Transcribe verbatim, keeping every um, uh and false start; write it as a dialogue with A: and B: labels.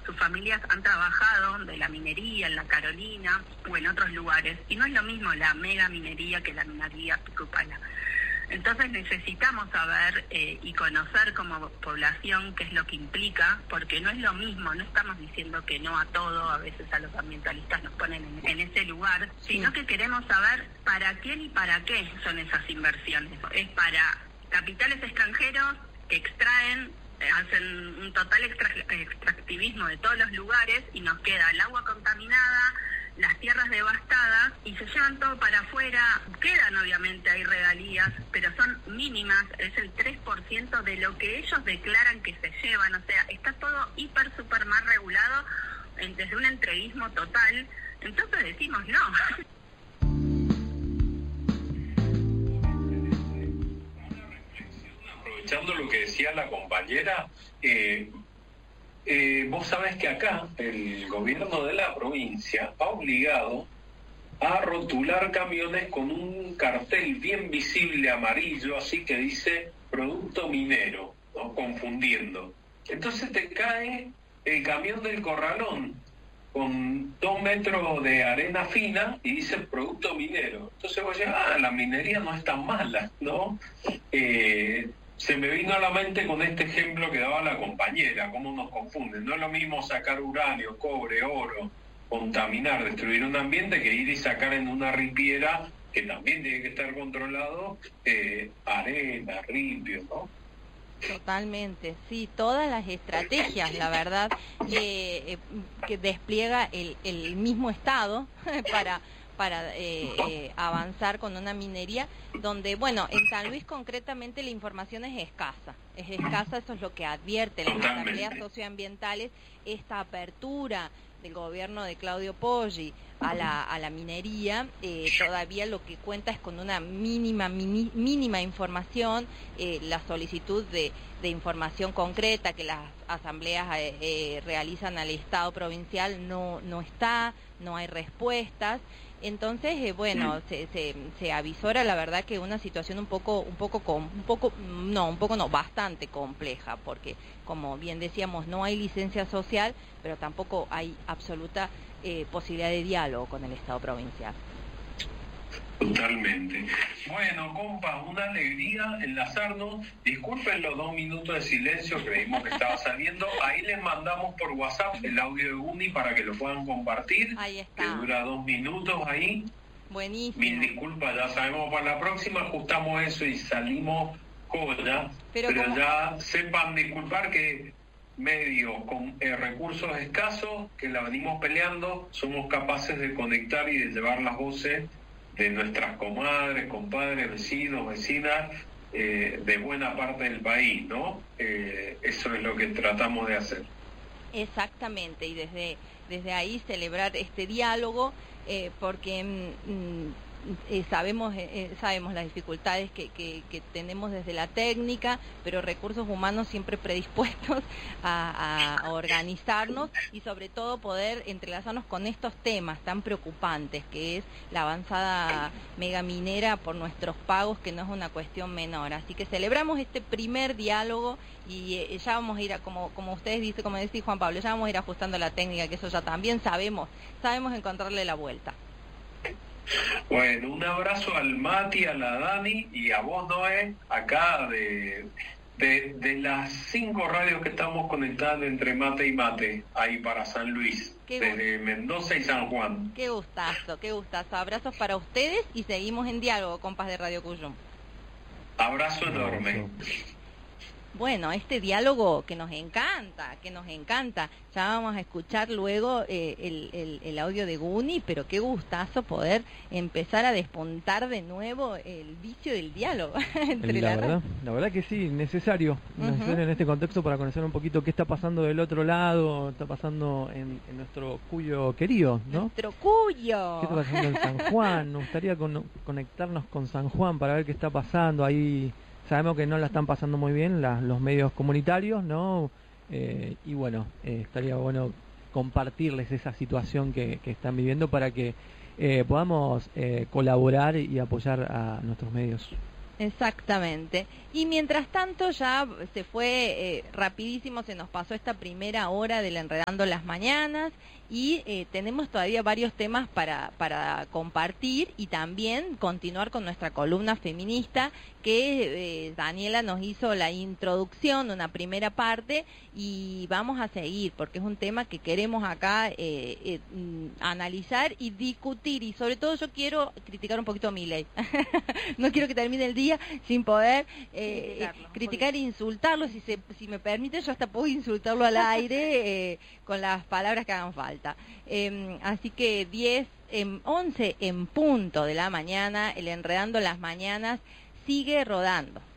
A: sus familias han trabajado de la minería en la Carolina o en otros lugares, y no es lo mismo la mega minería que la minería Tucupala. Entonces necesitamos saber eh, y conocer como población qué es lo que implica, porque no es lo mismo, no estamos diciendo que no a todo, a veces a los ambientalistas nos ponen en, en ese lugar, sino que queremos saber para quién y para qué son esas inversiones. Es para capitales extranjeros que extraen, eh, hacen un total extra, extractivismo de todos los lugares y nos queda el agua contaminada, las tierras devastadas, y se llevan todo para afuera. Quedan obviamente hay regalías, pero son mínimas, es el tres por ciento de lo que ellos declaran que se llevan, o sea, está todo hiper, super más regulado desde un entreguismo total, entonces decimos no.
B: Aprovechando lo que decía la compañera, eh, Eh, vos sabés que acá el gobierno de la provincia ha obligado a rotular camiones con un cartel bien visible amarillo, así que dice producto minero, ¿no? Confundiendo. Entonces te cae el camión del Corralón con dos metros de arena fina y dice producto minero. Entonces vos decís, ah, la minería no es tan mala, ¿no? Eh, Se me vino a la mente con este ejemplo que daba la compañera, cómo nos confunden. No es lo mismo sacar uranio, cobre, oro, contaminar, destruir un ambiente, que ir y sacar en una ripiera, que también tiene que estar controlado, eh, arena, ripio, ¿no?
C: Totalmente, sí, todas las estrategias, la verdad, eh, que despliega el, el mismo Estado para... para eh, eh, avanzar con una minería donde, bueno, en San Luis concretamente la información es escasa, es escasa, eso es lo que advierte las asambleas socioambientales, esta apertura del gobierno de Claudio Poggi a la, a la minería, eh, todavía lo que cuenta es con una mínima, mini, mínima información, eh, la solicitud de, de información concreta que las asambleas eh, eh, realizan al Estado provincial no, no está, no hay respuestas. Entonces, eh, bueno, se, se, se avisora, la verdad, que una situación un poco, un poco, com, un poco, no, un poco no, bastante compleja, porque, como bien decíamos, no hay licencia social, pero tampoco hay absoluta eh, posibilidad de diálogo con el Estado provincial.
B: Totalmente. Bueno, compa, una alegría enlazarnos. Disculpen los dos minutos de silencio, creímos que estaba saliendo. Ahí les mandamos por WhatsApp el audio de Uni para que lo puedan compartir.
C: Ahí está.
B: Que dura dos minutos ahí.
C: Buenísimo.
B: Mil disculpas, ya sabemos, para la próxima ajustamos eso y salimos joya. Pero, pero como... ya sepan disculpar que medios con eh, recursos escasos, que la venimos peleando, somos capaces de conectar y de llevar las voces de nuestras comadres, compadres, vecinos, vecinas, eh, de buena parte del país, ¿no? Eh, eso es lo que tratamos de hacer.
C: Exactamente, y desde, desde ahí celebrar este diálogo, eh, porque mm, eh, sabemos eh, sabemos las dificultades que, que, que tenemos desde la técnica, pero recursos humanos siempre predispuestos a, a, a organizarnos y sobre todo poder entrelazarnos con estos temas tan preocupantes, que es la avanzada megaminera por nuestros pagos, que no es una cuestión menor. Así que celebramos este primer diálogo y eh, ya vamos a ir a, como, como ustedes dicen, como decía Juan Pablo, ya vamos a ir ajustando la técnica, que eso ya también sabemos, sabemos encontrarle la vuelta.
B: Bueno, un abrazo al Mati, a la Dani y a vos, Noé, acá de, de, de las cinco radios que estamos conectando entre mate y mate, ahí para San Luis, desde Mendoza y San Juan.
C: Qué gustazo, qué gustazo. Abrazos para ustedes y seguimos en diálogo, compas de Radio Cuyum.
B: Abrazo enorme.
C: Bueno, este diálogo que nos encanta, que nos encanta. Ya vamos a escuchar luego eh, el, el, el audio de Guni, pero qué gustazo poder empezar a despuntar de nuevo el vicio del diálogo. entre
D: la,
C: la,
D: verdad, la verdad que sí, necesario,
C: Uh-huh.
D: necesario en este contexto para conocer un poquito qué está pasando del otro lado, está pasando en, en nuestro Cuyo querido, ¿no?
C: Nuestro Cuyo.
D: ¿Qué está pasando en San Juan? Nos gustaría con, conectarnos con San Juan para ver qué está pasando ahí. Sabemos que no la están pasando muy bien la, los medios comunitarios, ¿no? Eh, y bueno, eh, estaría bueno compartirles esa situación que, que están viviendo para que eh, podamos eh, colaborar y apoyar a nuestros medios.
C: Exactamente. Y mientras tanto ya se fue eh, rapidísimo, se nos pasó esta primera hora del Enredando las Mañanas y eh, tenemos todavía varios temas para, para compartir y también continuar con nuestra columna feminista que eh, Daniela nos hizo la introducción, una primera parte, y vamos a seguir porque es un tema que queremos acá eh, eh, analizar y discutir, y sobre todo yo quiero criticar un poquito a Milei. No quiero que termine el día sin poder eh, eh, criticar e insultarlo. Si, se, si me permite, yo hasta puedo insultarlo al aire eh, con las palabras que hagan falta. Eh, así que diez, eh, once en punto de la mañana, el Enredando las Mañanas sigue rodando.